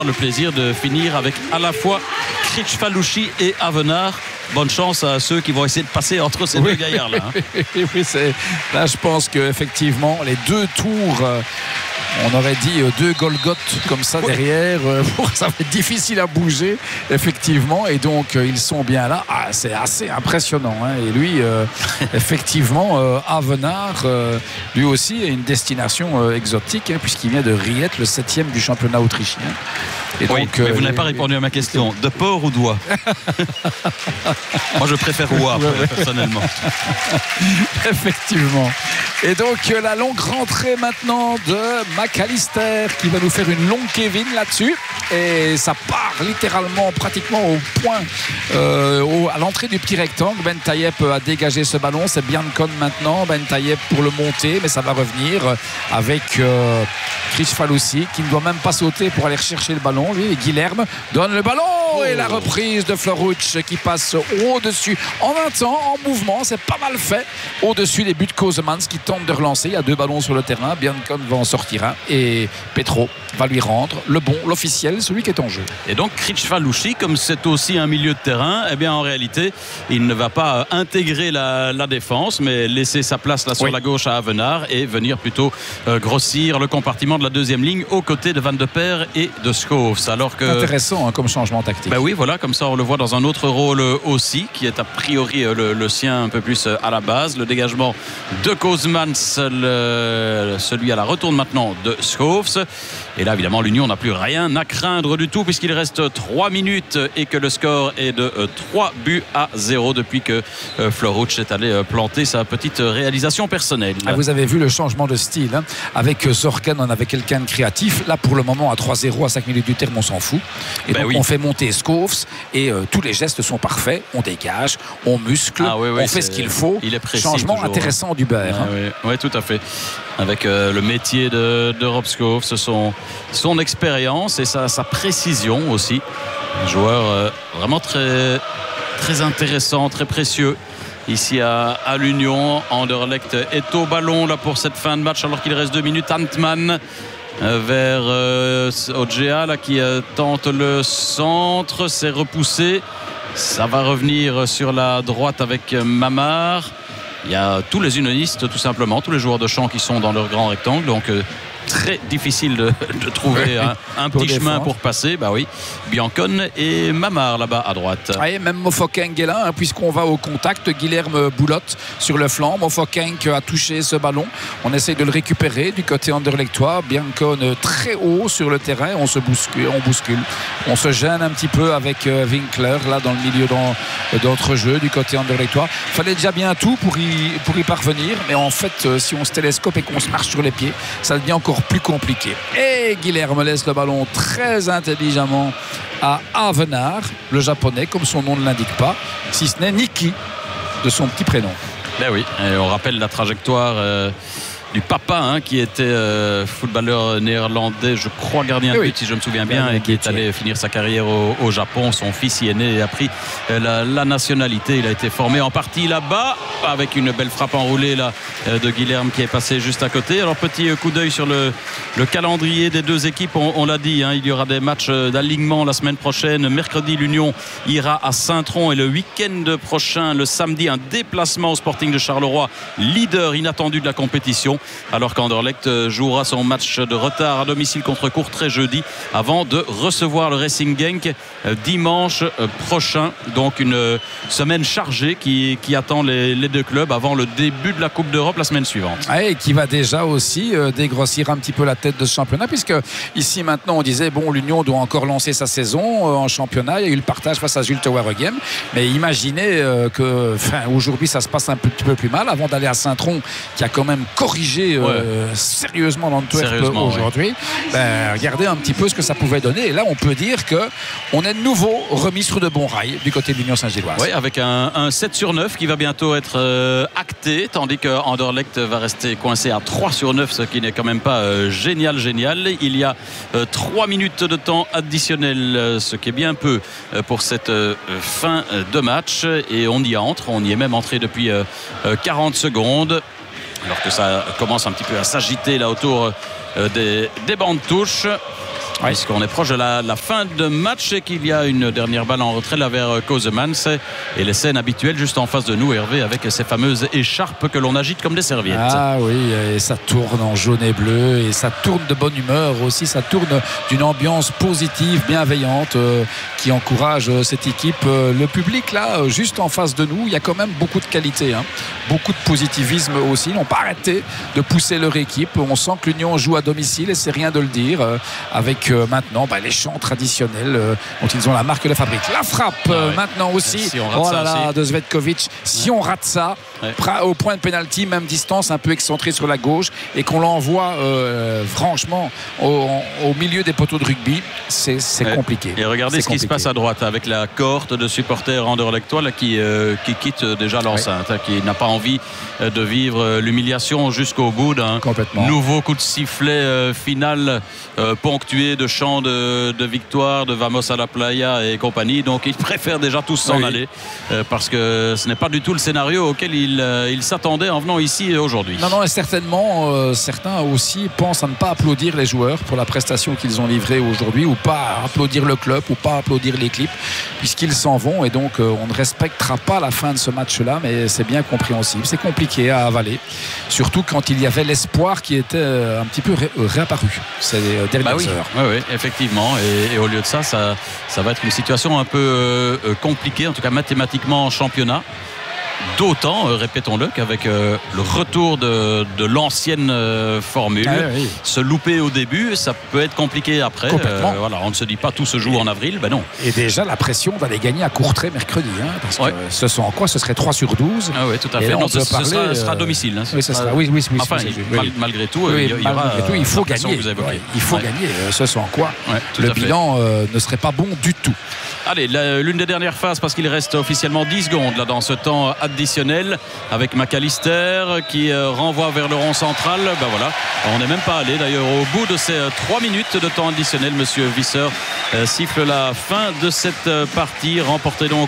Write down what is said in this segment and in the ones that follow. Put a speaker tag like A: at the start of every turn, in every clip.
A: Le plaisir de finir avec à la fois Kricfalusi et Avenard. Bonne chance à ceux qui vont essayer de passer entre ces deux gaillards-là.
B: Oui, là, je pense qu'effectivement, les deux tours, on aurait dit deux Golgoth comme ça derrière. Ça va être difficile à bouger, effectivement. Et donc, ils sont bien là. C'est assez impressionnant. Et lui, effectivement, Avenard, lui aussi, a une destination exotique, puisqu'il vient de Riet, le 7e du championnat autrichien.
A: Et donc, mais vous n'avez pas répondu à ma question. De porc ou d'oie? Moi, je préfère oie, personnellement.
B: Effectivement. Et donc, la longue rentrée maintenant de McAllister qui va nous faire une longue Kevin là-dessus. Et ça part littéralement, pratiquement au point, à l'entrée du petit rectangle. Ben Taïeb a dégagé ce ballon. C'est Biancon maintenant. Ben Taïeb pour le monter, mais ça va revenir avec Kricfalusi qui ne doit même pas sauter pour aller rechercher le ballon. Lui, et Guilherme donne le ballon. Et la reprise de Floruch qui passe au-dessus en un temps, en mouvement. C'est pas mal fait. Au-dessus des buts de Kozemans qui tente de relancer. Il y a deux ballons sur le terrain. Biancon va en sortir un. Et Petro va lui rendre le bon, l'officiel, celui qui est en jeu.
A: Et donc Kricfalusi, comme c'est aussi un milieu de terrain, eh bien en réalité, il ne va pas intégrer la défense, mais laisser sa place là sur la gauche à Avenard et venir plutôt grossir le compartiment de la deuxième ligne aux côtés de Van de Perre et de Schoofs. Alors que
B: intéressant comme changement tactique.
A: Ben oui, voilà, comme ça on le voit dans un autre rôle aussi, qui est a priori le sien un peu plus à la base. Le dégagement de Kozemans, celui à la retourne maintenant de Schoofs. Et là, évidemment, l'Union n'a plus rien à craindre du tout puisqu'il reste 3 minutes et que le score est de 3-0 depuis que Floruch est allé planter sa petite réalisation personnelle.
B: Vous avez vu le changement de style. Avec Zorcan, on avait quelqu'un de créatif. Là, pour le moment, à 3-0, à 5 minutes du terme, on s'en fout. Et donc, on fait monter Schoofs et tous les gestes sont parfaits. On dégage, on muscle, on fait ce qu'il faut.
A: Il est précis,
B: changement
A: toujours,
B: intéressant d'Hubert.
A: Oui, tout à fait. Avec le métier de Rob Schoofs, son expérience et sa précision aussi. Un joueur vraiment très, très intéressant, très précieux. Ici à l'Union, Anderlecht est au ballon là pour cette fin de match alors qu'il reste 2 minutes. Antman vers Ogea là, qui tente le centre, c'est repoussé. Ça va revenir sur la droite avec Mamar. Il y a tous les unionistes tout simplement, tous les joueurs de champ qui sont dans leur grand rectangle, donc très difficile de trouver un petit chemin pour passer. Bah oui, Biancon et Mamar là-bas à droite.
B: Même Mofokeng est là, puisqu'on va au contact. Guilherme Boulotte sur le flanc. Mofokeng a touché ce ballon. On essaie de le récupérer du côté anderlechtois. Biancon très haut sur le terrain. On bouscule. On se gêne un petit peu avec Winkler là dans le milieu d'entrejeu du côté anderlechtois. Il fallait déjà bien tout pour y parvenir, mais en fait, si on se télescope et qu'on se marche sur les pieds, ça devient encore plus compliqué. Et Guilherme laisse le ballon très intelligemment à Avenard, le japonais, comme son nom ne l'indique pas, si ce n'est Niki de son petit prénom.
A: Ben oui, et on rappelle la trajectoire du papa qui était footballeur néerlandais, je crois gardien de but si je me souviens bien, et qui est allé finir sa carrière au Japon. Son fils y est né et a pris la nationalité. Il a été formé en partie là-bas avec une belle frappe enroulée là, de Guilherme qui est passé juste à côté. Alors petit coup d'œil sur le calendrier des deux équipes, on l'a dit, il y aura des matchs d'alignement la semaine prochaine. Mercredi, l'Union ira à Saint-Tron et le week-end prochain, le samedi, un déplacement au Sporting de Charleroi, leader inattendu de la compétition, alors qu'Anderlecht jouera son match de retard à domicile contre Courtrai jeudi avant de recevoir le Racing Genk dimanche prochain. Donc une semaine chargée qui attend les deux clubs avant le début de la Coupe d'Europe la semaine suivante.
B: Et qui va déjà aussi dégrossir un petit peu la tête de ce championnat, puisque ici maintenant on disait l'Union doit encore lancer sa saison en championnat. Il y a eu le partage face à Zulte Waregem, mais imaginez que aujourd'hui ça se passe un petit peu plus mal avant d'aller à Saint-Tron qui a quand même corrigé sérieusement l'Antwerp aujourd'hui. Regardez un petit peu ce que ça pouvait donner, et là on peut dire qu'on est de nouveau remis sur de bons rails du côté de l'Union Saint-Gilloise.
A: Oui, avec un 7/9 qui va bientôt être acté, tandis que Anderlecht va rester coincé à 3/9, ce qui n'est quand même pas génial. Il y a 3 minutes de temps additionnel, ce qui est bien peu pour cette fin de match, et on y entre, on y est même entré depuis 40 secondes, alors que ça commence un petit peu à s'agiter là autour des bancs de touche. puisqu'on est proche de la fin de match et qu'il y a une dernière balle en retrait là vers Kosemans et les scènes habituelles juste en face de nous, Hervé, avec ces fameuses écharpes que l'on agite comme des serviettes.
B: Ah oui, et ça tourne en jaune et bleu et ça tourne de bonne humeur aussi, ça tourne d'une ambiance positive, bienveillante qui encourage cette équipe. Le public là, juste en face de nous, il y a quand même beaucoup de qualité, beaucoup de positivisme aussi. Ils n'ont pas arrêté de pousser leur équipe. On sent que l'Union joue à domicile et c'est rien de le dire, avec maintenant les chants traditionnels dont ils ont la marque de fabrique. La frappe maintenant aussi,
A: si on rate
B: de Cvetkovic. Si on rate ça, au point de pénalty, même distance, un peu excentré sur la gauche, et qu'on l'envoie franchement au milieu des poteaux de rugby, c'est compliqué.
A: Et regardez ce qui se passe à droite avec la cohorte de supporters anderlechtois qui quitte déjà l'enceinte, qui n'a pas envie de vivre l'humiliation jusqu'au bout d'un nouveau coup de sifflet final ponctué de chants de victoire, de Vamos a la playa et compagnie. Donc ils préfèrent déjà tous s'en aller parce que ce n'est pas du tout le scénario auquel il s'attendait en venant ici aujourd'hui.
B: Non, et certainement certains aussi pensent à ne pas applaudir les joueurs pour la prestation qu'ils ont livrée aujourd'hui, ou pas applaudir le club, ou pas applaudir l'équipe, puisqu'ils s'en vont, et donc on ne respectera pas la fin de ce match-là, mais c'est bien compréhensible. C'est compliqué à avaler, surtout quand il y avait l'espoir qui était un petit peu réapparu ces dernières heures.
A: Oui, effectivement, et au lieu de ça va être une situation un peu compliquée, en tout cas mathématiquement en championnat. D'autant, répétons-le, qu'avec le retour de l'ancienne formule, se louper au début, ça peut être compliqué après. On ne se dit pas tout se joue en avril, non.
B: Et déjà la pression d'aller gagner à Courtrai mercredi, parce que ce sont quoi? Ce serait 3 sur 12.
A: Ah oui, tout à fait. Non, ce sera à domicile.
B: Oui, ce sera. Oui.
A: Enfin, malgré tout,
B: il faut gagner. Il faut gagner. Ce sont quoi? Le bilan ne serait pas bon du tout.
A: Allez, l'une des dernières phases, parce qu'il reste officiellement 10 secondes là, dans ce temps additionnel, avec McAllister qui renvoie vers le rond central. On n'est même pas allé d'ailleurs au bout de ces 3 minutes de temps additionnel. Monsieur Visser siffle la fin de cette partie, remportée donc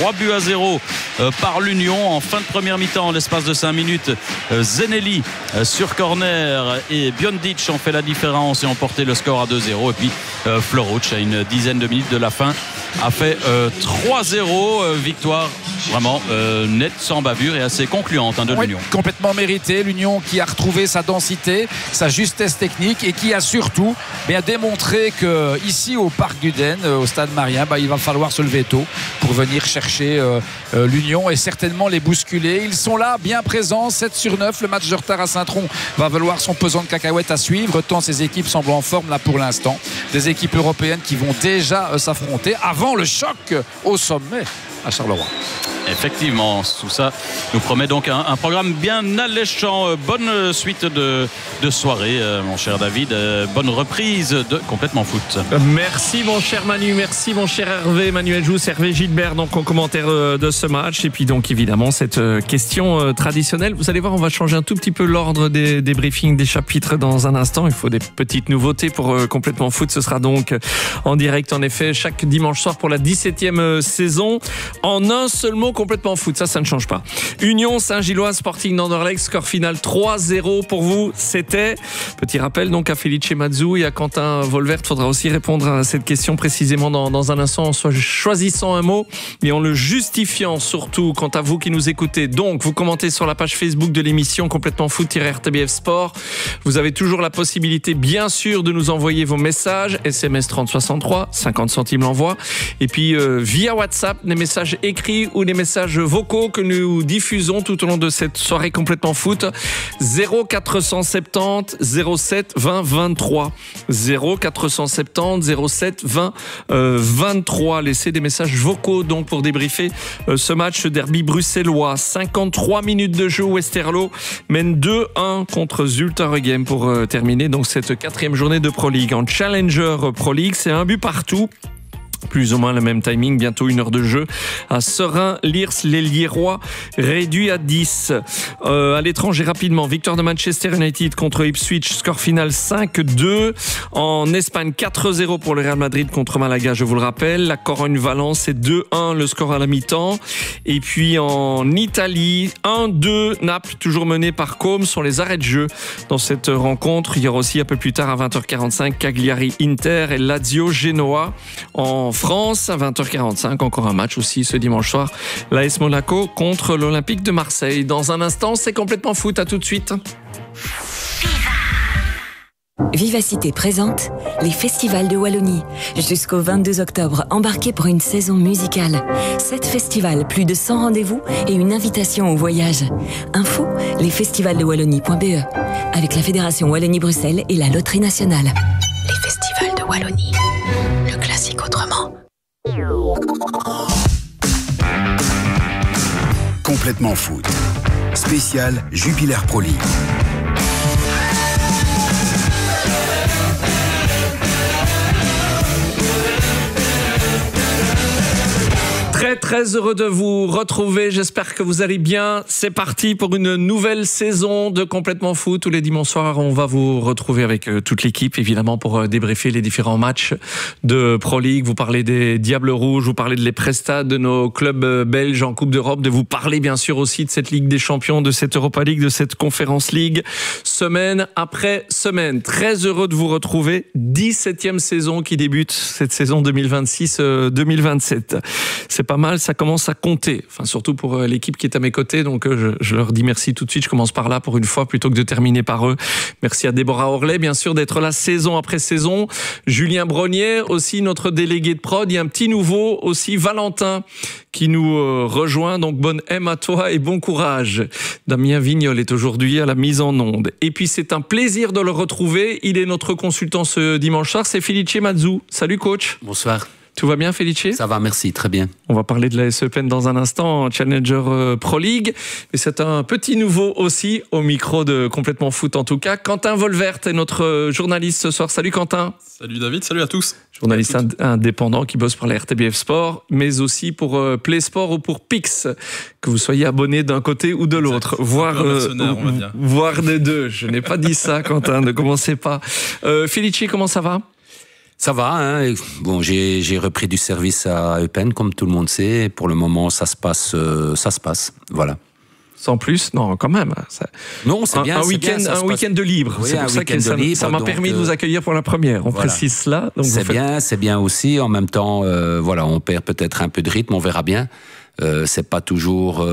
A: 3-0 par l'Union en fin de première mi-temps. En l'espace de 5 minutes, Zenelli sur corner et Biondic ont fait la différence et ont porté le score à 2-0. Et puis Floroch, à une dizaine de minutes de la fin, a fait 3-0, victoire vraiment nette, sans bavure et assez concluante de l'Union.
B: Complètement méritée, l'Union qui a retrouvé sa densité, sa justesse technique et qui a surtout démontré qu'ici au Parc d'Uden, au Stade Marien, il va falloir se lever tôt pour venir chercher l'Union et certainement les bousculer. Ils sont là, bien présents, 7/9. Le match de retard à Saint-Tron va valoir son pesant de cacahuètes à suivre, tant ces équipes semblent en forme là pour l'instant. Des équipes européennes qui vont déjà s'affronter avant le choc au sommet à Charleroi.
A: Effectivement, tout ça nous promet donc un programme bien alléchant. Bonne suite de soirée, mon cher David. Bonne reprise de Complètement Foot.
C: Merci mon cher Manu, merci mon cher Hervé, Manuel Jousse, Hervé Gilbert donc en commentaire de ce match. Et puis donc évidemment cette question traditionnelle. Vous allez voir, on va changer un tout petit peu l'ordre des briefings, des chapitres dans un instant. Il faut des petites nouveautés pour Complètement Foot. Ce sera donc en direct en effet chaque dimanche soir pour la 17e saison. En un seul mot, Complètement Foot, ça ne change pas. Union Saint-Gilloise Sporting d'Anderlecht, score final 3-0 pour vous. C'était, petit rappel donc à Felice Mazou et à Quentin Volvert. Il faudra aussi répondre à cette question précisément dans un instant, en choisissant un mot et en le justifiant surtout. Quant à vous qui nous écoutez, donc vous commentez sur la page Facebook de l'émission Complètement Foot-RTBF Sport. Vous avez toujours la possibilité bien sûr de nous envoyer vos messages, SMS 3063, 50 centimes l'envoi, et puis via WhatsApp, des messages écrits ou des messages vocaux que nous diffusons tout au long de cette soirée Complètement Foot. 0470 07 20 23 0470 07 20 23. Laissez des messages vocaux donc pour débriefer ce match derby bruxellois. 53 minutes de jeu, Westerlo mène 2-1 contre Zulteregem pour terminer donc cette 4e journée de Pro League. En Challenger Pro League, c'est un but partout. Plus ou moins le même timing, bientôt 1 heure de jeu à Serein-Liers, les Lierrois réduits à 10. À l'étranger rapidement, victoire de Manchester United contre Ipswich, score final 5-2. En Espagne, 4-0 pour le Real Madrid contre Malaga, je vous le rappelle. La Corogne-Valence, c'est 2-1 le score à la mi-temps. Et puis en Italie, 1-2, Naples, toujours mené par Côme sur les arrêts de jeu dans cette rencontre. Il y aura aussi un peu plus tard à 20h45, Cagliari-Inter et Lazio-Genoa. En France, à 20h45, encore un match aussi ce dimanche soir, l'AS Monaco contre l'Olympique de Marseille. Dans un instant, c'est complètement foot, à tout de suite.
D: Vivacité présente les festivals de Wallonie. Jusqu'au 22 octobre, embarquez pour une saison musicale. 7 festivals, plus de 100 rendez-vous et une invitation au voyage. Info, lesfestivalsdewallonie.be. Avec la Fédération Wallonie-Bruxelles et la Loterie Nationale. Les festivals de Wallonie. Le classique autrement.
E: Complètement foot. Spécial Jupiler Pro League.
C: Très heureux de vous retrouver, j'espère que vous allez bien. C'est parti pour une nouvelle saison de Complètement Foot. Tous les dimanches soirs, on va vous retrouver avec toute l'équipe, évidemment, pour débriefer les différents matchs de Pro League. Vous parlez des Diables Rouges, vous parlez de les prestats de nos clubs belges en Coupe d'Europe, de vous parler bien sûr aussi de cette Ligue des Champions, de cette Europa League, de cette Conference League, semaine après semaine. Très heureux de vous retrouver. 17e saison qui débute, cette saison 2026-2027. C'est pas mal, ça commence à compter, enfin, surtout pour l'équipe qui est à mes côtés, donc je leur dis merci tout de suite. Je commence par là pour une fois plutôt que de terminer par eux. Merci à Déborah Orlet, bien sûr, d'être là saison après saison. Julien Brognier, aussi notre délégué de prod. Il y a un petit nouveau aussi, Valentin, qui nous rejoint, donc bonne M à toi et bon courage. Damien Vignol est aujourd'hui à la mise en onde. Et puis c'est un plaisir de le retrouver, il est notre consultant ce dimanche soir, c'est Felice Mazzu. Salut coach.
F: Bonsoir.
C: Tout va bien, Felice?
F: Ça va, merci, très bien.
C: On va parler de la SE Open dans un instant, Challenger Pro League. Mais c'est un petit nouveau aussi, au micro de Complètement Foot en tout cas. Quentin Volvert est notre journaliste ce soir. Salut Quentin.
G: Salut David, salut à tous.
C: Journaliste indépendant qui bosse pour la RTBF Sport, mais aussi pour Play Sport ou pour Pix. Que vous soyez abonné d'un côté ou de l'autre. Voire des deux. Je n'ai pas dit ça, Quentin, ne commencez pas. Felice, comment ça va?
F: Ça va, hein. Bon, j'ai repris du service à Eupen, comme tout le monde sait. Pour le moment, ça se passe, voilà.
C: Sans plus, non, quand même.
F: Non, c'est bien.
C: Un week-end de libre.
F: Oui,
C: c'est pour ça que ça m'a permis de vous accueillir pour la première. On précise cela.
F: C'est bien aussi. En même temps, voilà, on perd peut-être un peu de rythme. On verra bien. C'est pas toujours,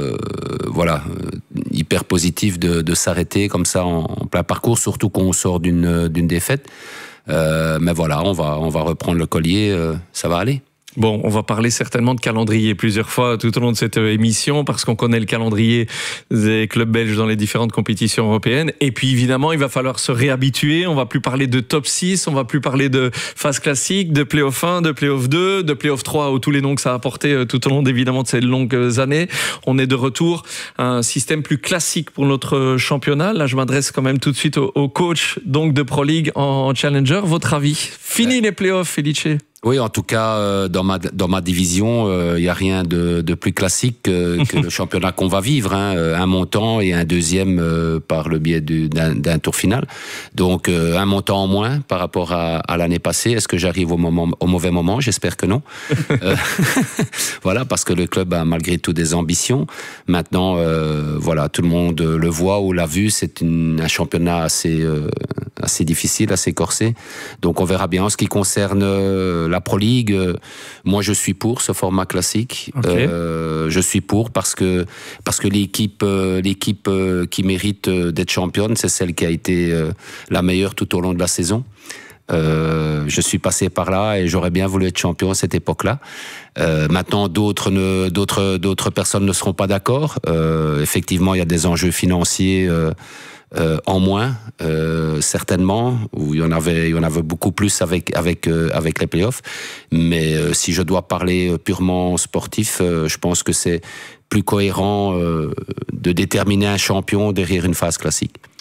F: hyper positif de s'arrêter comme ça en plein parcours, surtout quand on sort d'une défaite. Mais voilà, on va reprendre le collier, ça va aller.
C: Bon, on va parler certainement de calendrier plusieurs fois tout au long de cette émission parce qu'on connaît le calendrier des clubs belges dans les différentes compétitions européennes. Et puis évidemment, il va falloir se réhabituer. On va plus parler de top 6, on va plus parler de phase classique, de play-off 1, de play-off 2, de play-off 3 ou tous les noms que ça a apporté tout au long évidemment de ces longues années. On est de retour à un système plus classique pour notre championnat. Là, je m'adresse quand même tout de suite au coach donc de Pro League en Challenger. Votre avis? Fini les play-offs, Felice?
F: Oui, en tout cas, dans ma division, il y a rien de plus classique que le championnat qu'on va vivre, hein. Un montant et un deuxième par le biais d'un tour final. Donc, un montant en moins par rapport à l'année passée. Est-ce que j'arrive au mauvais moment? J'espère que non. Voilà, parce que le club a malgré tout des ambitions. Maintenant, voilà, tout le monde le voit ou l'a vu. C'est un championnat assez difficile, assez corsé. Donc, on verra bien. En ce qui concerne la Pro League, moi je suis pour ce format classique. Okay. Je suis pour parce que l'équipe qui mérite d'être championne, c'est celle qui a été la meilleure tout au long de la saison. Je suis passé par là et j'aurais bien voulu être champion à cette époque-là. Maintenant, d'autres personnes ne seront pas d'accord. Effectivement, il y a des enjeux financiers en moins, certainement, où il y en avait beaucoup plus avec les playoffs. Mais si je dois parler purement sportif, je pense que c'est plus cohérent de déterminer un champion derrière une phase classique.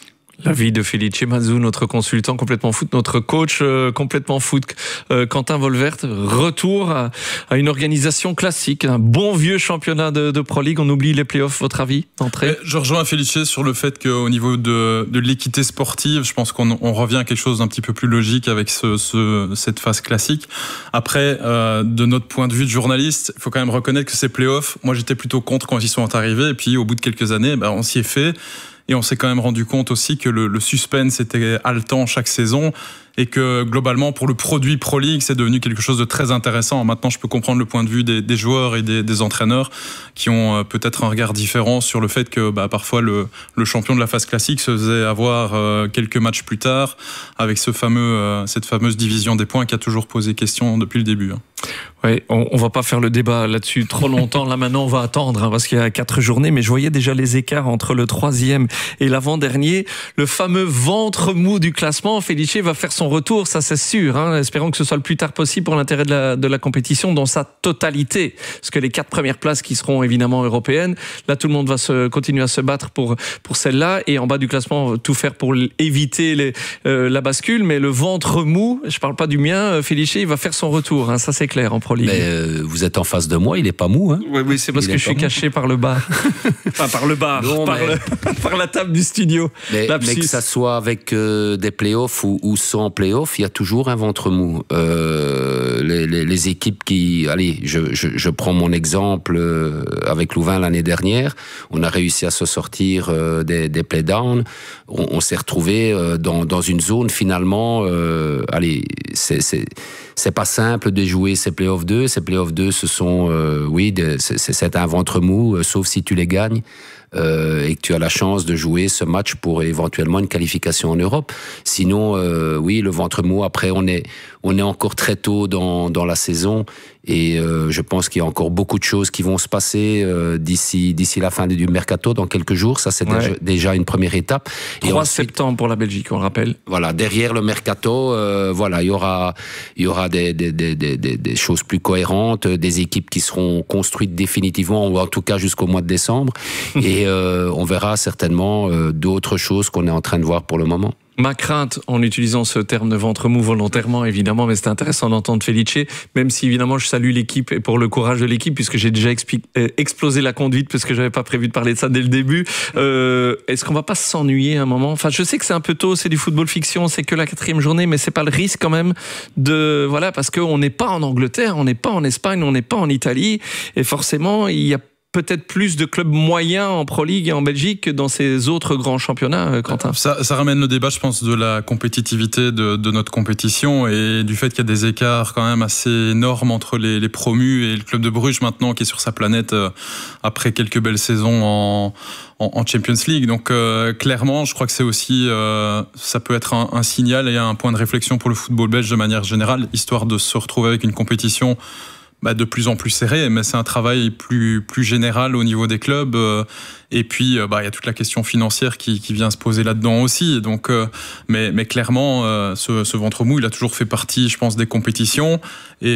C: L'avis de Felice Mazou, notre consultant complètement foot, notre coach complètement foot, Quentin Volvert. Retour à une organisation classique, un bon vieux championnat de Pro League. On oublie les playoffs, votre avis d'entrée?
G: Je rejoins Felice sur le fait qu'au niveau de l'équité sportive, je pense qu'on revient à quelque chose d'un petit peu plus logique avec cette phase classique. Après, de notre point de vue de journaliste, il faut quand même reconnaître que ces playoffs, moi j'étais plutôt contre quand ils sont arrivés, et puis au bout de quelques années, on s'y est fait. Et on s'est quand même rendu compte aussi que le suspense était haletant chaque saison et que globalement pour le produit Pro League c'est devenu quelque chose de très intéressant. Maintenant je peux comprendre le point de vue des joueurs et des entraîneurs qui ont peut-être un regard différent sur le fait que parfois le champion de la phase classique se faisait avoir quelques matchs plus tard avec cette fameuse division des points qui a toujours posé question depuis le début.
C: Oui, on va pas faire le débat là-dessus trop longtemps. Là maintenant, on va attendre parce qu'il y a 4 journées. Mais je voyais déjà les écarts entre le 3e et l'avant-dernier. Le fameux ventre mou du classement. Felice va faire son retour, ça c'est sûr. Espérons que ce soit le plus tard possible pour l'intérêt de la compétition dans sa totalité. Parce que les 4 premières places qui seront évidemment européennes, là tout le monde va continuer à se battre pour celle-là. Et en bas du classement, on va tout faire pour éviter la bascule. Mais le ventre mou, je parle pas du mien, Felice, il va faire son retour. Ça c'est clair en Pro League.
F: Mais vous êtes en face de moi, il est pas mou.
C: Oui, c'est parce que je suis caché par le bar. Enfin, par le bar, non, par la table du studio.
F: Mais que ça soit avec des playoffs ou sans playoffs, il y a toujours un ventre mou. Les équipes qui... Allez, je prends mon exemple avec Louvain l'année dernière. On a réussi à se sortir des playdowns. On s'est retrouvé dans une zone finalement... allez, c'est pas simple de jouer ces playoffs 2. Ces playoffs 2, ce sont, c'est un ventre mou, sauf si tu les gagnes. Et que tu as la chance de jouer ce match pour éventuellement une qualification en Europe. Sinon, le ventre mou. Après, on est encore très tôt dans la saison et je pense qu'il y a encore beaucoup de choses qui vont se passer d'ici la fin du mercato dans quelques jours. Ça, c'est déjà une première étape.
C: 3 septembre pour la Belgique, on le rappelle.
F: Voilà, derrière le mercato, il y aura des choses plus cohérentes, des équipes qui seront construites définitivement, ou en tout cas jusqu'au mois de décembre. Et on verra certainement d'autres choses qu'on est en train de voir pour le moment.
C: Ma crainte, en utilisant ce terme de ventre mou volontairement, évidemment, mais c'est intéressant d'entendre Felice, même si évidemment je salue l'équipe et pour le courage de l'équipe, puisque j'ai déjà explosé la conduite, parce que j'avais pas prévu de parler de ça dès le début. Est-ce qu'on va pas s'ennuyer un moment? Enfin, je sais que c'est un peu tôt, c'est du football fiction, c'est que la 4e journée, mais c'est pas le risque quand même parce qu'on n'est pas en Angleterre, on n'est pas en Espagne, on n'est pas en Italie, et forcément, il y a peut-être plus de clubs moyens en Pro League et en Belgique que dans ces autres grands championnats, Quentin.
G: Ça ramène le débat, je pense, de la compétitivité de notre compétition et du fait qu'il y a des écarts quand même assez énormes entre les promus et le club de Bruges maintenant qui est sur sa planète après quelques belles saisons en Champions League. Donc clairement, je crois que c'est aussi ça peut être un signal et un point de réflexion pour le football belge de manière générale, histoire de se retrouver avec une compétition de plus en plus serré, mais c'est un travail plus général au niveau des clubs. Et puis, il y a toute la question financière qui vient se poser là-dedans aussi. Donc, mais clairement, ce ventre mou, il a toujours fait partie, je pense, des compétitions. Et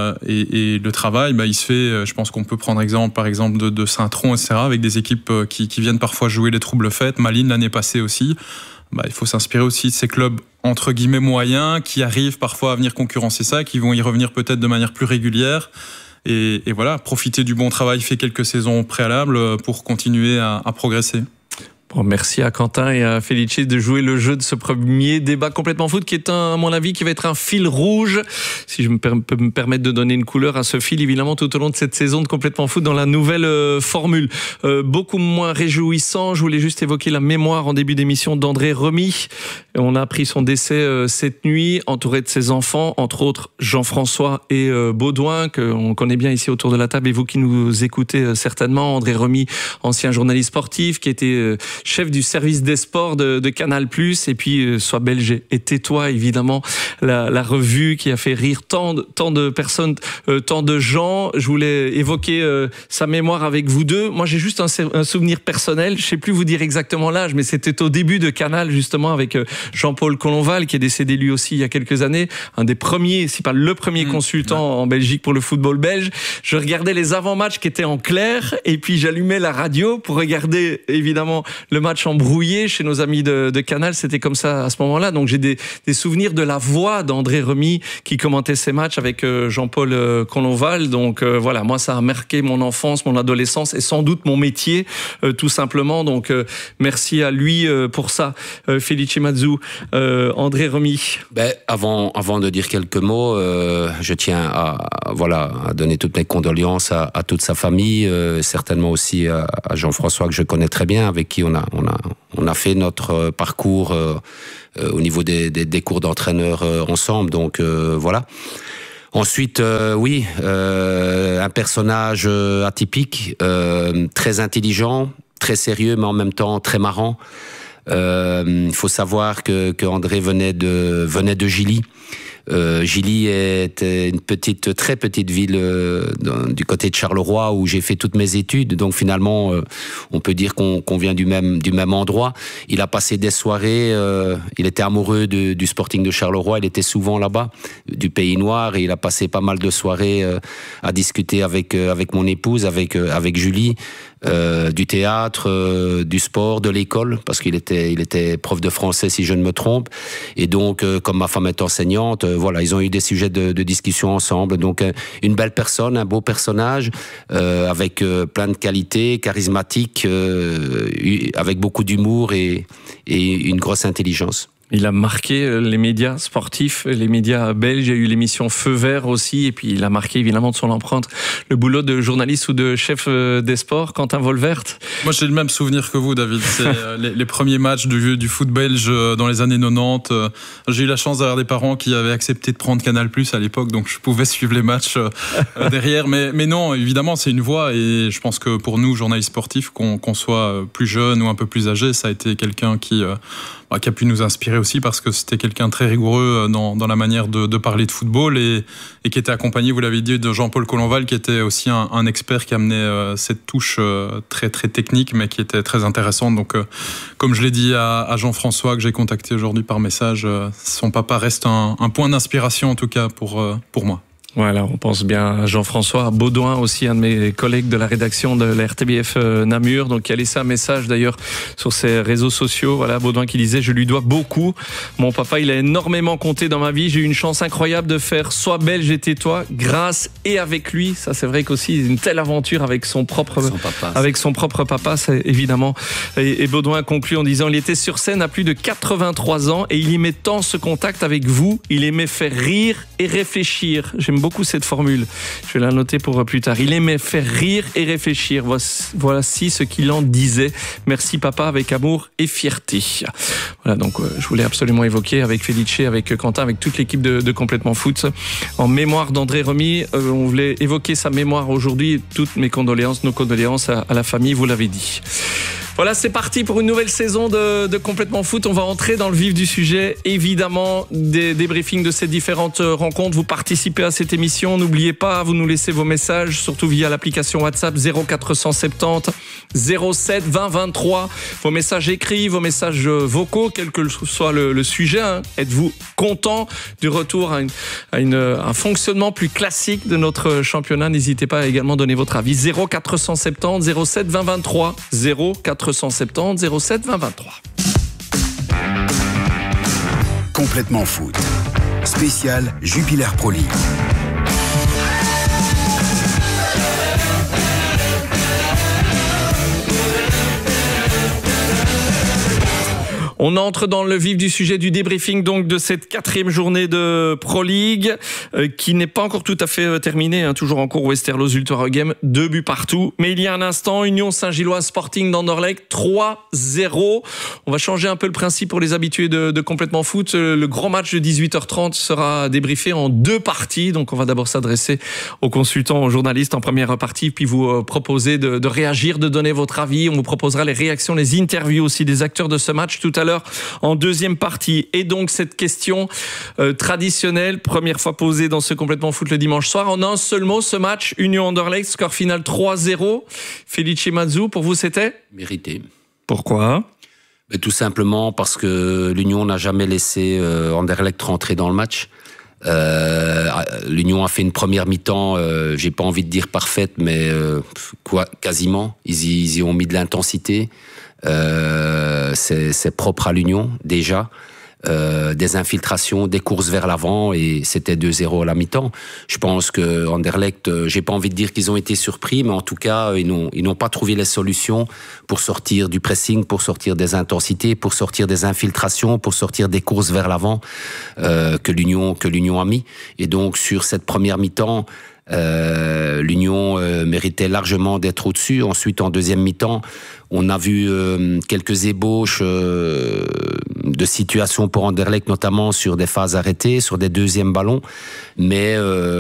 G: le travail, il se fait. Je pense qu'on peut prendre par exemple de Saint-Tron, etc., avec des équipes qui viennent parfois jouer les troubles fêtes. Malines l'année passée aussi. Il faut s'inspirer aussi de ces clubs entre guillemets moyens qui arrivent parfois à venir concurrencer ça, qui vont y revenir peut-être de manière plus régulière et voilà, profiter du bon travail fait quelques saisons préalables pour continuer à progresser.
C: Bon, merci à Quentin et à Felice de jouer le jeu de ce premier débat complètement foot qui est à mon avis qui va être un fil rouge, si je peux me permettre de donner une couleur à ce fil évidemment tout au long de cette saison de complètement foot dans la nouvelle formule. Beaucoup moins réjouissant, je voulais juste évoquer la mémoire en début d'émission d'André Remy. On a appris son décès cette nuit, entouré de ses enfants, entre autres Jean-François et Baudouin, qu'on connaît bien ici autour de la table et vous qui nous écoutez certainement. André Remy, ancien journaliste sportif qui était chef du service des sports de Canal+, et puis Sois belge et tais-toi, évidemment, la revue qui a fait rire tant de personnes, tant de gens. Je voulais évoquer sa mémoire avec vous deux. Moi, j'ai juste un souvenir personnel. Je ne sais plus vous dire exactement l'âge, mais c'était au début de Canal, justement, avec Jean-Paul Colonval, qui est décédé lui aussi il y a quelques années, un des premiers, si pas le premier consultant en Belgique pour le football belge. Je regardais les avant-matchs qui étaient en clair, et puis j'allumais la radio pour regarder, évidemment, le match embrouillé chez nos amis de Canal. C'était comme ça à ce moment-là. Donc j'ai des souvenirs de la voix d'André Remy qui commentait ces matchs avec Jean-Paul Colonval. Donc voilà, moi ça a marqué mon enfance, mon adolescence et sans doute mon métier tout simplement. Donc merci à lui pour ça. Felice Mazzu, André Remy.
F: Avant de dire quelques mots, je tiens à donner toutes mes condoléances à toute sa famille, certainement aussi à Jean-François que je connais très bien, avec qui on a fait notre parcours au niveau des cours d'entraîneur ensemble. Donc voilà. Ensuite, un personnage atypique, très intelligent, très sérieux, mais en même temps très marrant. Il faut savoir que André venait de Gilly. Gilly était une très petite ville du côté de Charleroi où j'ai fait toutes mes études. Donc finalement, on peut dire qu'on vient du même endroit. Il a passé des soirées. Il était amoureux du Sporting de Charleroi. Il était souvent là-bas, du Pays Noir, et il a passé pas mal de soirées à discuter avec mon épouse, avec Julie. Du théâtre, du sport, de l'école, parce qu'il était prof de français si je ne me trompe, et donc comme ma femme est enseignante, voilà, ils ont eu des sujets de discussion ensemble. Donc une belle personne, un beau personnage, avec plein de qualités, charismatique, avec beaucoup d'humour et une grosse intelligence.
C: Il a marqué les médias sportifs, les médias belges. Il y a eu l'émission Feu Vert aussi. Et puis, il a marqué évidemment de son empreinte le boulot de journaliste ou de chef des sports. Quentin Volvert.
G: Moi, j'ai le même souvenir que vous, David. C'est les premiers matchs du foot belge dans les années 90. J'ai eu la chance d'avoir des parents qui avaient accepté de prendre Canal+ à l'époque. Donc, je pouvais suivre les matchs derrière. Mais non, évidemment, c'est une voix. Et je pense que pour nous, journalistes sportifs, qu'on soit plus jeunes ou un peu plus âgés, ça a été quelqu'un qui a pu nous inspirer aussi, parce que c'était quelqu'un de très rigoureux dans la manière de parler de football et qui était accompagné, vous l'avez dit, de Jean-Paul Colonval, qui était aussi un expert qui amenait cette touche très très technique, mais qui était très intéressante. Donc comme je l'ai dit à Jean-François, que j'ai contacté aujourd'hui par message, son papa reste un point d'inspiration en tout cas pour moi.
C: Voilà, on pense bien à Jean-François Baudouin, aussi un de mes collègues de la rédaction de la RTBF Namur, donc qui a laissé un message d'ailleurs sur ses réseaux sociaux. Voilà, Baudouin qui disait: je lui dois beaucoup. Mon papa, il a énormément compté dans ma vie. J'ai eu une chance incroyable de faire Sois belge et tais-toi grâce et avec lui. Ça, c'est vrai qu'aussi une telle aventure avec son propre papa, c'est évidemment. Et Baudouin conclut en disant: il était sur scène à plus de 83 ans et il aimait tant ce contact avec vous. Il aimait faire rire et réfléchir. J'aime beaucoup cette formule. Je vais la noter pour plus tard. Il aimait faire rire et réfléchir. Voici ce qu'il en disait. Merci papa, avec amour et fierté. Voilà, donc je voulais absolument évoquer avec Felice, avec Quentin, avec toute l'équipe de Complètement Foot, en mémoire d'André Remy. On voulait évoquer sa mémoire aujourd'hui. Toutes mes condoléances, nos condoléances à la famille, vous l'avez dit. Voilà, c'est parti pour une nouvelle saison de Complètement Foot. On va entrer dans le vif du sujet. Évidemment, des débriefings de ces différentes rencontres. Vous participez à cette émission. N'oubliez pas, vous nous laissez vos messages, surtout via l'application WhatsApp 0470 07 20 23. Vos messages écrits, vos messages vocaux, quel que soit le sujet. Êtes-vous content du retour à un fonctionnement plus classique de notre championnat? N'hésitez pas à également donner votre avis. 0470 07 20 23. 0470 07 20 23.
E: Complètement Foot. Spécial Jupiler Pro League.
C: On entre dans le vif du sujet du débriefing donc de cette 4e journée de Pro League qui n'est pas encore tout à fait terminée, toujours en cours. Westerlos Ultra-Rugem, 2 buts partout. Mais il y a un instant, Union Saint-Gilloise Sporting d'Anderlecht, 3-0. On va changer un peu le principe pour les habitués de Complètement Foot. Le grand match de 18h30 sera débriefé en 2 parties. Donc on va d'abord s'adresser aux consultants, aux journalistes en première partie, puis vous proposer de réagir, de donner votre avis. On vous proposera les réactions, les interviews aussi des acteurs de ce match tout à l'heure en deuxième partie. Et donc cette question traditionnelle, première fois posée dans ce Complètement Foot le dimanche soir, en un seul mot, ce match Union Anderlecht, score final 3-0. Felice Mazzu, pour vous c'était
F: mérité.
C: Pourquoi?
F: Tout simplement parce que l'Union n'a jamais laissé Anderlecht rentrer dans le match. L'Union a fait une première mi-temps, j'ai pas envie de dire parfaite, mais quasiment. Ils y ont mis de l'intensité. C'est propre à l'Union déjà. Des infiltrations, des courses vers l'avant, et c'était 2-0 à la mi-temps. Je pense que Anderlecht, j'ai pas envie de dire qu'ils ont été surpris, mais en tout cas ils n'ont pas trouvé les solutions pour sortir du pressing, pour sortir des intensités, pour sortir des infiltrations, pour sortir des courses vers l'avant que l'Union a mis. Et donc sur cette première mi-temps, l'Union méritait largement d'être au-dessus. Ensuite, en deuxième mi-temps, on a vu quelques ébauches de situations pour Anderlecht, notamment sur des phases arrêtées, sur des deuxièmes ballons. Mais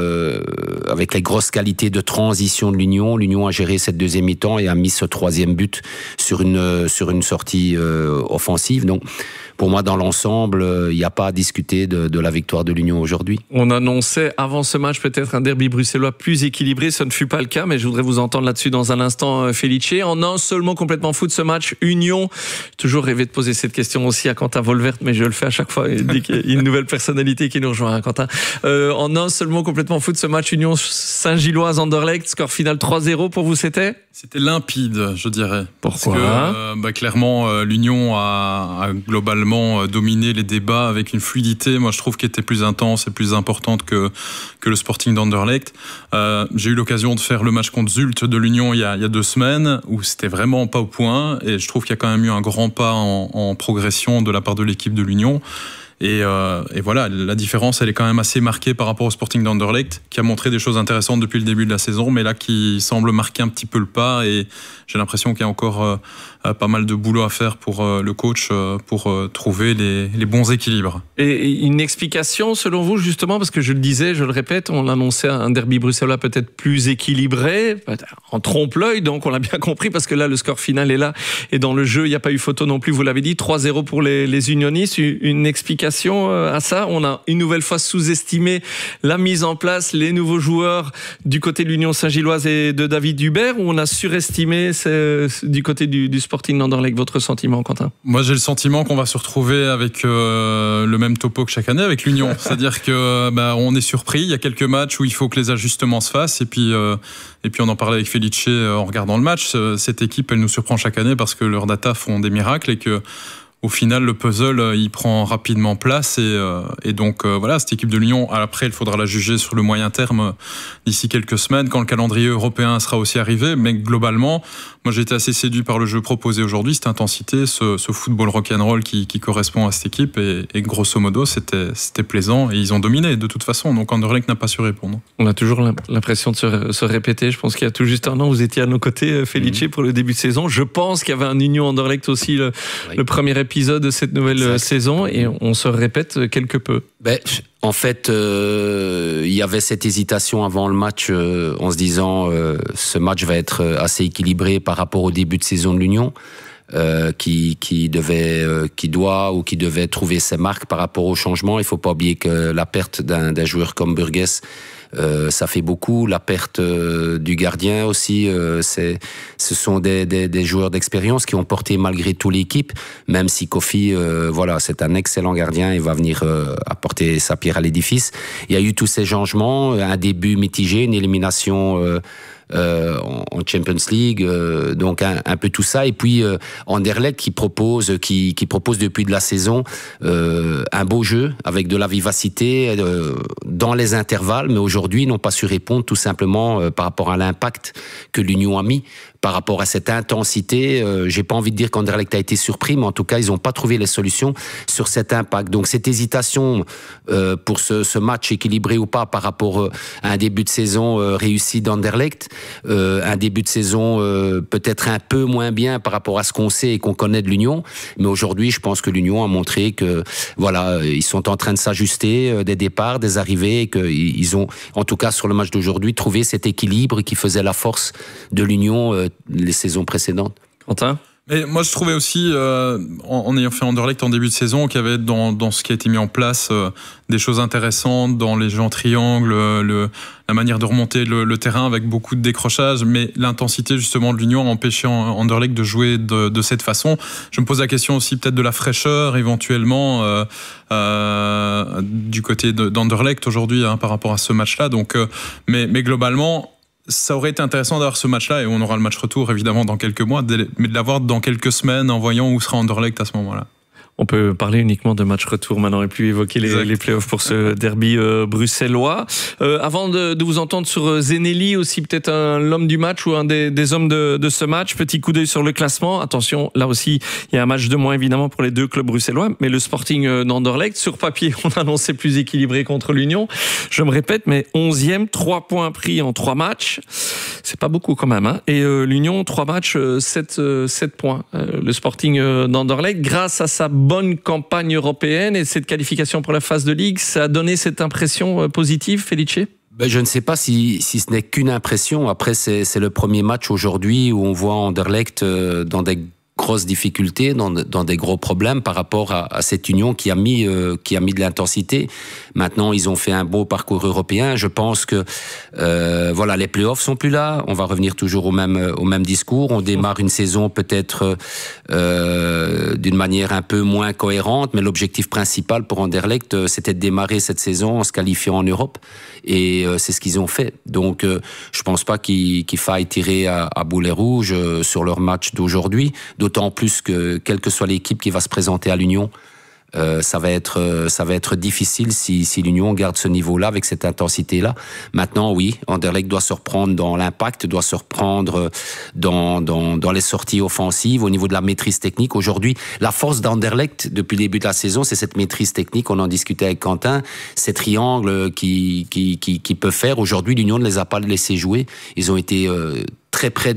F: avec les grosses qualités de transition de l'Union a géré cette deuxième mi-temps et a mis ce troisième but sur une sortie offensive. Donc, pour moi, dans l'ensemble, il n'y a pas à discuter de la victoire de l'Union aujourd'hui.
C: On annonçait avant ce match peut-être un derby bruxellois plus équilibré. Ce ne fut pas le cas, mais je voudrais vous entendre là-dessus dans un instant, Felice. En un seul mot complètement foot, ce match Union. J'ai toujours rêvé de poser cette question aussi à Quentin Volvert, mais je le fais à chaque fois dès qu'il y a une nouvelle personnalité qui nous rejoint, hein, Quentin. En un seul mot complètement foot, ce match Union Saint-Gilloise-Anderlecht, score final 3-0 pour vous, c'était
G: limpide, je dirais.
C: Pourquoi?
G: Parce que clairement, l'Union a globalement dominé les débats avec une fluidité, moi je trouve, qui était plus intense et plus importante que le Sporting d'Anderlecht. J'ai eu l'occasion de faire le match contre Zulte de l'Union il y a 2 semaines, où c'était vraiment pas au point, et je trouve qu'il y a quand même eu un grand pas en progression de la part de l'équipe de l'Union. Et voilà, la différence, elle est quand même assez marquée par rapport au Sporting d'Anderlecht, qui a montré des choses intéressantes depuis le début de la saison, mais là qui semble marquer un petit peu le pas, et j'ai l'impression qu'il y a encore pas mal de boulot à faire pour le coach pour trouver les bons équilibres.
C: Et une explication selon vous, justement, parce que je le disais, je le répète, on annonçait un derby bruxellois peut-être plus équilibré, en trompe-l'œil, donc on l'a bien compris, parce que là le score final est là, et dans le jeu il n'y a pas eu photo non plus, vous l'avez dit, 3-0 pour les unionistes. Une explication à ça? On a une nouvelle fois sous-estimé la mise en place, les nouveaux joueurs du côté de l'Union Saint-Gilloise et de David Hubert, ou on a surestimé du côté du Sporting d'Anderlecht? Votre sentiment, Quentin?
G: Moi, j'ai le sentiment qu'on va se retrouver avec le même topo que chaque année avec l'Union. C'est-à-dire que on est surpris. Il y a quelques matchs où il faut que les ajustements se fassent. Et puis on en parlait avec Felice en regardant le match. Cette équipe, elle nous surprend chaque année parce que leurs data font des miracles et que au final, le puzzle, il prend rapidement place, et donc voilà, cette équipe de l'Union, après, il faudra la juger sur le moyen terme d'ici quelques semaines, quand le calendrier européen sera aussi arrivé. Mais globalement, moi, j'ai été assez séduit par le jeu proposé aujourd'hui, cette intensité, ce football rock'n'roll qui correspond à cette équipe, et grosso modo, c'était plaisant, et ils ont dominé de toute façon. Donc Anderlecht n'a pas su répondre.
C: On a toujours l'impression de se répéter. Je pense qu'il y a tout juste un an, vous étiez à nos côtés, Felice, pour le début de saison. Je pense qu'il y avait un Union Anderlecht aussi, le premier épisode de cette nouvelle saison, et on se répète quelque peu.
F: En fait, il y avait cette hésitation avant le match en se disant ce match va être assez équilibré par rapport au début de saison de l'Union, qui devait trouver ses marques par rapport au changement. Il faut pas oublier que la perte d'un joueur comme Burgess, ça fait beaucoup. La perte du gardien aussi, ce sont des joueurs d'expérience qui ont porté malgré tout l'équipe, même si Kofi, c'est un excellent gardien, il va venir apporter sa pierre à l'édifice. Il y a eu tous ces changements, un début mitigé, une élimination en Champions League, donc un peu tout ça, et puis Anderlecht qui propose depuis de la saison un beau jeu avec de la vivacité dans les intervalles, mais aujourd'hui ils n'ont pas su répondre tout simplement par rapport à l'impact que l'Union a mis. Par rapport à cette intensité, j'ai pas envie de dire qu'Anderlecht a été surpris, mais en tout cas, ils n'ont pas trouvé les solutions sur cet impact. Donc, cette hésitation pour ce match équilibré ou pas par rapport à un début de saison réussi d'Anderlecht, un début de saison peut-être un peu moins bien par rapport à ce qu'on sait et qu'on connaît de l'Union. Mais aujourd'hui, je pense que l'Union a montré que, ils sont en train de s'ajuster des départs, des arrivées, et qu'ils ont, en tout cas sur le match d'aujourd'hui, trouvé cet équilibre qui faisait la force de l'Union les saisons précédentes.
C: Quentin ?
G: Et moi, je trouvais aussi, en ayant fait Anderlecht en début de saison, qu'il y avait dans ce qui a été mis en place des choses intéressantes, dans les jeux en triangle, la manière de remonter le terrain avec beaucoup de décrochage, mais l'intensité justement de l'Union a empêché Anderlecht de jouer de cette façon. Je me pose la question aussi peut-être de la fraîcheur éventuellement du côté d'Anderlecht aujourd'hui par rapport à ce match-là. Donc, mais globalement, ça aurait été intéressant d'avoir ce match-là, et on aura le match retour évidemment dans quelques mois, mais de l'avoir dans quelques semaines en voyant où sera Anderlecht à ce moment-là.
C: On peut parler uniquement de match retour maintenant et plus évoquer les playoffs pour ce derby bruxellois. Avant de vous entendre sur Zeneli, aussi peut-être l'homme du match ou un des hommes de ce match, petit coup d'œil sur le classement. Attention, là aussi, il y a un match de moins évidemment pour les deux clubs bruxellois, mais le Sporting d'Anderlecht, sur papier, on annonçait plus équilibré contre l'Union. Je me répète, mais 11e, 3 points pris en 3 matchs. C'est pas beaucoup quand même, hein. Et l'Union, 3 matchs, 7 points. Le Sporting d'Anderlecht, grâce à sa bonne campagne européenne et cette qualification pour la phase de Ligue, ça a donné cette impression positive, Felice ?
F: Je ne sais pas si ce n'est qu'une impression. Après, c'est le premier match aujourd'hui où on voit Anderlecht dans des grosses difficultés, dans des gros problèmes par rapport à cette Union qui a mis de l'intensité. Maintenant, ils ont fait un beau parcours européen. Je pense que les playoffs sont plus là. On va revenir toujours au même discours. On démarre une saison peut-être d'une manière un peu moins cohérente, mais l'objectif principal pour Anderlecht, c'était de démarrer cette saison en se qualifiant en Europe. Et c'est ce qu'ils ont fait. Donc, je pense pas qu'il faille tirer à boulet rouge sur leur match d'aujourd'hui. D'autant plus que, quelle que soit l'équipe qui va se présenter à l'Union, ça va être difficile si l'Union garde ce niveau-là avec cette intensité-là. Maintenant, oui, Anderlecht doit se reprendre dans l'impact, doit se reprendre dans les sorties offensives, au niveau de la maîtrise technique. Aujourd'hui, la force d'Anderlecht depuis le début de la saison, c'est cette maîtrise technique. On en discutait avec Quentin, ces triangles qui peut faire. Aujourd'hui, l'Union ne les a pas laissés jouer. Ils ont été très près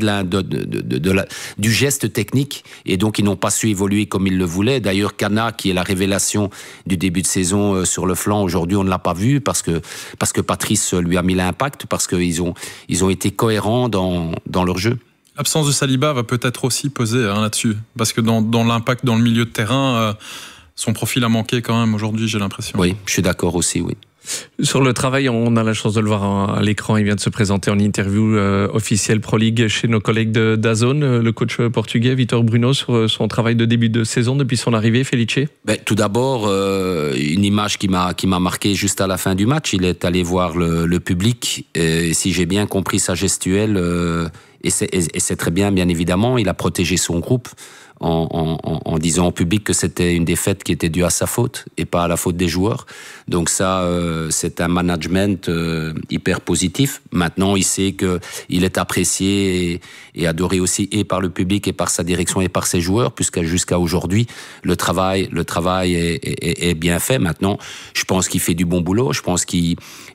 F: du geste technique, et donc ils n'ont pas su évoluer comme ils le voulaient. D'ailleurs, Cana, qui est la révélation du début de saison sur le flanc, aujourd'hui on ne l'a pas vu parce que Patrice lui a mis l'impact, parce qu'ils ont été cohérents dans leur jeu.
G: L'absence de Saliba va peut-être aussi peser là-dessus, parce que dans l'impact dans le milieu de terrain, son profil a manqué quand même aujourd'hui, j'ai l'impression.
F: Oui, je suis d'accord aussi, oui.
C: Sur le travail, on a la chance de le voir à l'écran. Il vient de se présenter en interview officielle Pro League chez nos collègues de DAZN, le coach portugais Vitor Bruno, sur son travail de début de saison depuis son arrivée. Felice ?
F: Tout d'abord, une image qui m'a marqué juste à la fin du match. Il est allé voir le public, et si j'ai bien compris sa gestuelle, et c'est très bien évidemment, il a protégé son groupe en disant au public que c'était une défaite qui était due à sa faute et pas à la faute des joueurs. Donc ça, c'est un management hyper positif. Maintenant, il sait qu'il est apprécié et adoré aussi, et par le public et par sa direction et par ses joueurs, puisque jusqu'à aujourd'hui, le travail est bien fait. Maintenant, je pense qu'il fait du bon boulot. Je pense qu'il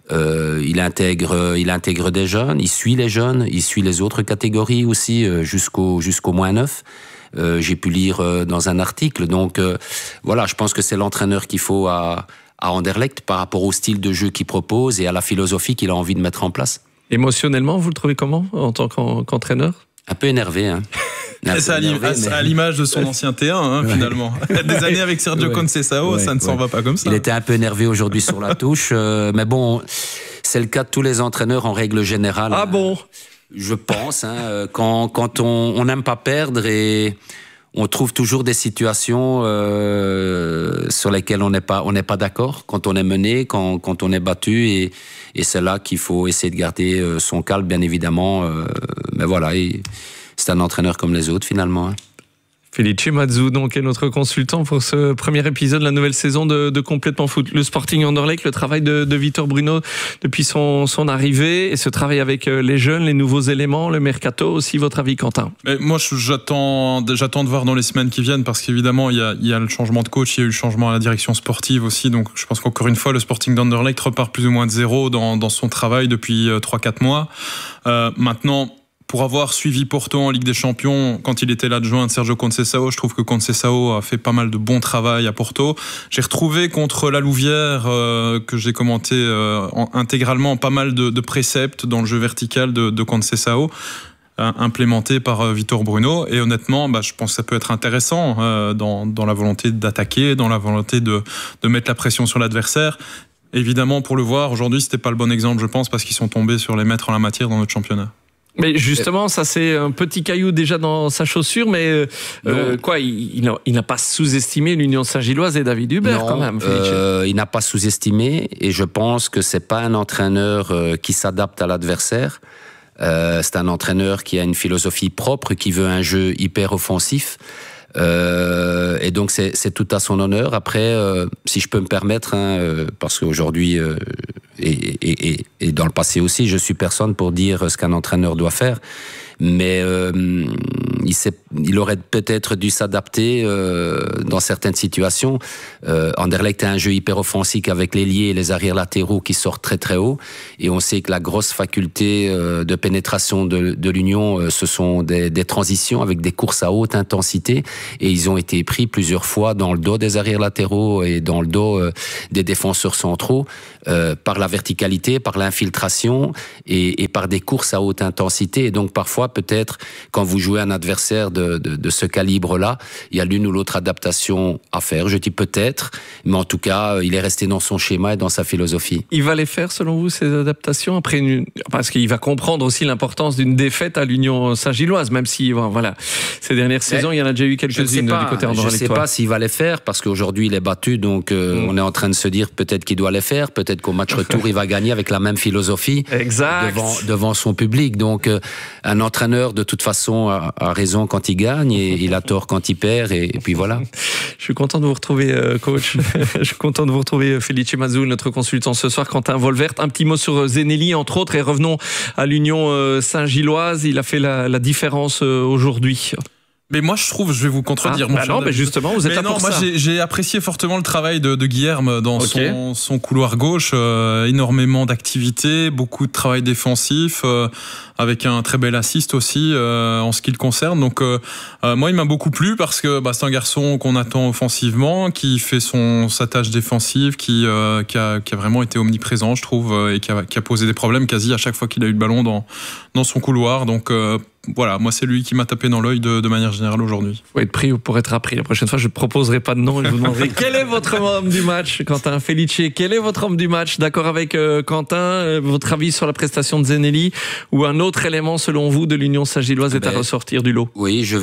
F: intègre des jeunes, il suit les jeunes, il suit les autres catégories aussi jusqu'au moins 9. J'ai pu lire dans un article. Donc je pense que c'est l'entraîneur qu'il faut à Anderlecht par rapport au style de jeu qu'il propose et à la philosophie qu'il a envie de mettre en place.
C: Émotionnellement, vous le trouvez comment en tant qu'entraîneur ?
F: Un peu énervé, hein.
G: C'est à l'image de son ancien T1, finalement. Des années avec Sergio Conceição, ça ne s'en va pas comme ça.
F: Il était un peu énervé aujourd'hui sur la touche, mais bon, c'est le cas de tous les entraîneurs en règle générale.
C: Ah bon ?
F: Je pense, quand on n'aime pas perdre, et on trouve toujours des situations sur lesquelles on n'est pas d'accord, quand on est mené, quand on est battu, et c'est là qu'il faut essayer de garder son calme, bien évidemment. Mais voilà, c'est un entraîneur comme les autres finalement.
C: Felice Mazzu, donc, est notre consultant pour ce premier épisode de la nouvelle saison de Complètement Foot. Le Sporting Anderlecht, le travail de Vitor Bruno depuis son arrivée, et ce travail avec les jeunes, les nouveaux éléments, le mercato aussi. Votre avis, Quentin ?
G: Mais moi, j'attends de voir dans les semaines qui viennent, parce qu'évidemment, il y a le changement de coach, il y a eu le changement à la direction sportive aussi. Donc, je pense qu'encore une fois, le Sporting d'Anderlecht repart plus ou moins de zéro dans son travail depuis 3-4 mois. Maintenant, pour avoir suivi Porto en Ligue des Champions, quand il était l'adjoint de Sergio Conceição, je trouve que Conceição a fait pas mal de bon travail à Porto. J'ai retrouvé contre la Louvière, que j'ai commenté intégralement, pas mal de préceptes dans le jeu vertical de Conceição, implémenté par Vitor Bruno. Et honnêtement, je pense que ça peut être intéressant dans la volonté d'attaquer, dans la volonté de mettre la pression sur l'adversaire. Évidemment, pour le voir, aujourd'hui, c'était pas le bon exemple, je pense, parce qu'ils sont tombés sur les maîtres en la matière dans notre championnat.
C: Mais justement, ça c'est un petit caillou déjà dans sa chaussure, mais il n'a pas sous-estimé l'Union Saint-Gilloise et David Hubert quand même.
F: Il n'a pas sous-estimé, et je pense que c'est pas un entraîneur qui s'adapte à l'adversaire. C'est un entraîneur qui a une philosophie propre, qui veut un jeu hyper offensif. Et donc c'est tout à son honneur. Après, si je peux me permettre, parce qu'aujourd'hui et dans le passé aussi, je suis personne pour dire ce qu'un entraîneur doit faire. Mais il aurait peut-être dû s'adapter dans certaines situations. Anderlecht a un jeu hyper offensif avec l'ailier et les arrières latéraux qui sortent très très haut. Et on sait que la grosse faculté de pénétration de l'Union, ce sont des transitions avec des courses à haute intensité. Et ils ont été pris plusieurs fois dans le dos des arrières latéraux et dans le dos des défenseurs centraux par la verticalité, par l'infiltration et par des courses à haute intensité. Et donc parfois, peut-être, quand vous jouez un adversaire de ce calibre-là, il y a l'une ou l'autre adaptation à faire. Je dis peut-être, mais en tout cas, il est resté dans son schéma et dans sa philosophie.
C: Il va les faire, selon vous, ces adaptations parce qu'il va comprendre aussi l'importance d'une défaite à l'Union Saint-Gilloise, même si, voilà, ces dernières saisons, il y en a déjà eu quelques-unes du côté anderlechtois.
F: Je ne sais pas s'il va les faire, parce qu'aujourd'hui, il est battu, donc on est en train de se dire peut-être qu'il doit les faire, peut-être qu'au match retour, il va gagner avec la même philosophie devant son public. Donc, un entraîneur, de toute façon, a raison quand il gagne et il a tort quand il perd, et puis voilà.
C: Je suis content de vous retrouver, coach. Je suis content de vous retrouver, Felice Mazoul, notre consultant ce soir, Quentin Volvert. Un petit mot sur Zeneli, entre autres, et revenons à l'Union Saint-Gilloise. Il a fait la différence aujourd'hui.
G: Mais moi, je trouve, je vais vous contredire.
C: Mais justement, vous êtes là pour ça.
G: Moi, j'ai apprécié fortement le travail de Guilherme dans son couloir gauche. Énormément d'activité, beaucoup de travail défensif, avec un très bel assist aussi en ce qui le concerne. Donc, moi, il m'a beaucoup plu parce que c'est un garçon qu'on attend offensivement, qui fait sa tâche défensive, qui a vraiment été omniprésent, je trouve, et qui a posé des problèmes quasi à chaque fois qu'il a eu le ballon dans son couloir. Donc, voilà, moi c'est lui qui m'a tapé dans l'œil de manière générale aujourd'hui.
C: Il faut être pris pour être appris. La prochaine fois, je ne proposerai pas de nom et je vous demanderai quel est votre homme du match, Quentin Felice. Quel est votre homme du match? D'accord avec Quentin, votre avis sur la prestation de Zeneli, ou un autre élément selon vous de l'Union Saint-Gilloise est à ressortir du lot?
F: Oui, je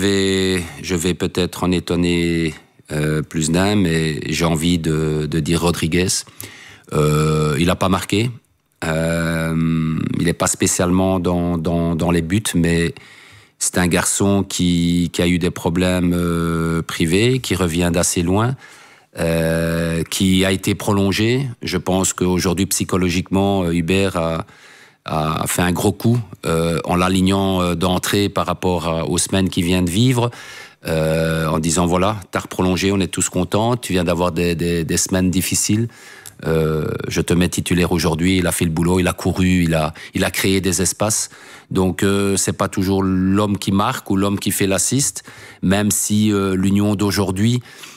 F: vais peut-être en étonner plus d'un, mais j'ai envie de dire Rodriguez. Il n'a pas marqué. Il n'est pas spécialement dans les buts, mais c'est un garçon qui a eu des problèmes privés, qui revient d'assez loin, qui a été prolongé. Je pense qu'aujourd'hui, psychologiquement, Hubert a fait un gros coup en l'alignant d'entrée par rapport aux semaines qu'il vient de vivre, en disant voilà, t'as reprolongé, on est tous contents, tu viens d'avoir des semaines difficiles. Je te mets titulaire aujourd'hui, il a fait le boulot, il a couru, il a créé des espaces. Donc c'est pas toujours l'homme qui marque ou l'homme qui fait l'assist, même si l'Union d'aujourd'hui,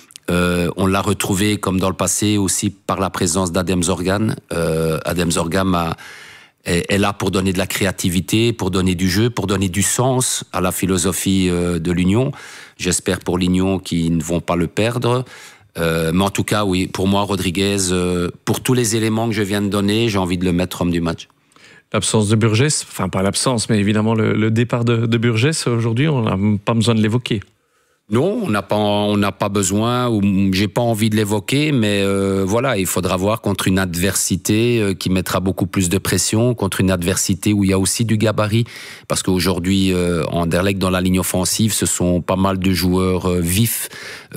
F: on l'a retrouvé comme dans le passé aussi par la présence d'Adem Zorgan. Adem Zorgan est là pour donner de la créativité, pour donner du jeu, pour donner du sens à la philosophie de l'Union. J'espère pour l'Union qu'ils ne vont pas le perdre. Mais en tout cas, oui, pour moi, Rodriguez, pour tous les éléments que je viens de donner, j'ai envie de le mettre homme du match.
C: L'absence de Burgess, enfin pas l'absence, mais évidemment le départ de Burgess, aujourd'hui, on n'a pas besoin de l'évoquer.
F: Non, on n'a pas besoin, ou j'ai pas envie de l'évoquer, mais voilà, il faudra voir contre une adversité qui mettra beaucoup plus de pression, contre une adversité où il y a aussi du gabarit, parce qu'aujourd'hui, Anderlecht, dans la ligne offensive, ce sont pas mal de joueurs vifs,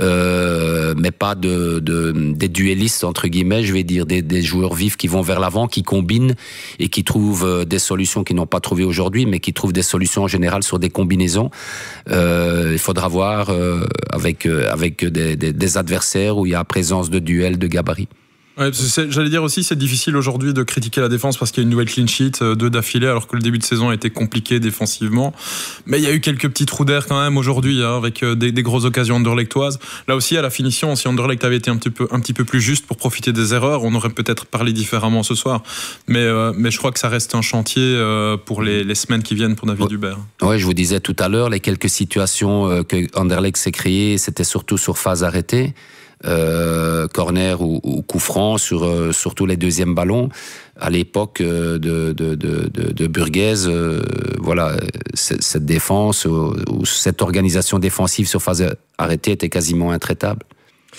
F: mais pas des duellistes, entre guillemets, je vais dire, des joueurs vifs qui vont vers l'avant, qui combinent et qui trouvent des solutions qu'ils n'ont pas trouvées aujourd'hui, mais qui trouvent des solutions en général sur des combinaisons. Il faudra voir avec des adversaires où il y a présence de duels de gabarit.
G: Ouais, j'allais dire aussi, c'est difficile aujourd'hui de critiquer la défense parce qu'il y a une nouvelle clean sheet, 2 d'affilée, alors que le début de saison a été compliqué défensivement. Mais il y a eu quelques petits trous d'air quand même aujourd'hui, avec des grosses occasions anderlechtoises. Là aussi, à la finition, si Anderlecht avait été un petit peu plus juste pour profiter des erreurs, on aurait peut-être parlé différemment ce soir. Mais je crois que ça reste un chantier pour les semaines qui viennent pour David Hubert.
F: Oui, je vous disais tout à l'heure, les quelques situations que Anderlecht s'est créées, c'était surtout sur phase arrêtée. Corner ou coup franc sur tous les deuxièmes ballons. À l'époque de Burgess, voilà, cette défense ou cette organisation défensive sur phase arrêtée était quasiment intraitable.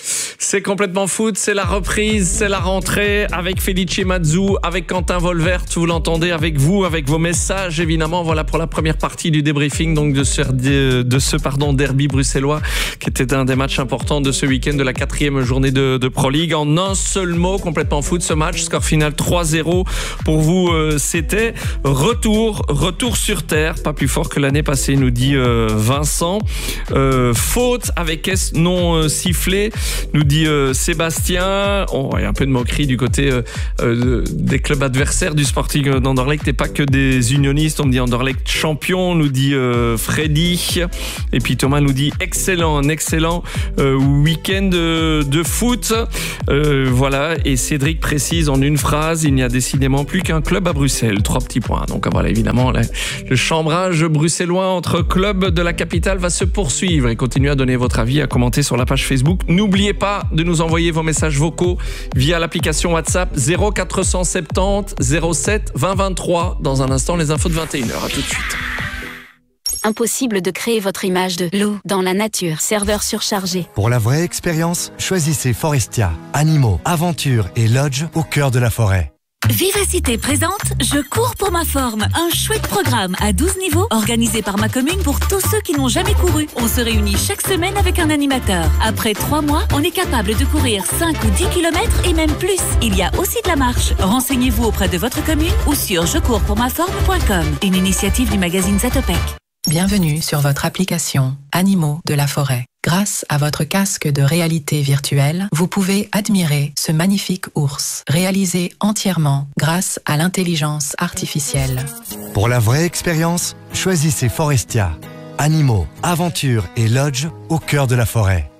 C: C'est complètement foot, c'est la reprise, c'est la rentrée avec Felice Mazzu, avec Quentin Volvert, vous l'entendez, avec vous, avec vos messages évidemment. Voilà pour la première partie du débriefing donc de ce derby bruxellois qui était un des matchs importants de ce week-end de la 4e journée de Pro League. En un seul mot, complètement foot ce match, score final 3-0 pour vous. C'était retour sur terre, pas plus fort que l'année passée, nous dit Vincent. Faute avec S non sifflé, nous dit Sébastien. Il y a un peu de moquerie du côté des clubs adversaires du Sporting d'Anderlecht et pas que des unionistes. On me dit Anderlecht champion, nous dit Freddy. Et puis Thomas nous dit un excellent week-end de foot. Voilà, et Cédric précise en une phrase, il n'y a décidément plus qu'un club à Bruxelles. 3 petits points. Donc voilà, évidemment, le chambrage bruxellois entre clubs de la capitale va se poursuivre. Et continuez à donner votre avis, à commenter sur la page Facebook. N'oubliez pas de nous envoyer vos messages vocaux via l'application WhatsApp 0470 07 20 23. Dans un instant, les infos de 21h. À tout de suite.
H: Impossible de créer votre image de l'eau dans la nature. Serveur surchargé.
I: Pour la vraie expérience, choisissez Forestia. Animaux, aventures et lodge au cœur de la forêt.
J: Vivacité présente Je cours pour ma forme, un chouette programme à 12 niveaux organisé par ma commune pour tous ceux qui n'ont jamais couru. On se réunit chaque semaine avec un animateur. Après 3 mois, on est capable de courir 5 ou 10 km et même plus. Il y a aussi de la marche. Renseignez-vous auprès de votre commune ou sur jecourspourmaforme.com. Une initiative du magazine Zatopek.
K: Bienvenue sur votre application Animaux de la forêt. Grâce à votre casque de réalité virtuelle, vous pouvez admirer ce magnifique ours, réalisé entièrement grâce à l'intelligence artificielle.
I: Pour la vraie expérience, choisissez Forestia. Animaux, aventures et lodge au cœur de la forêt.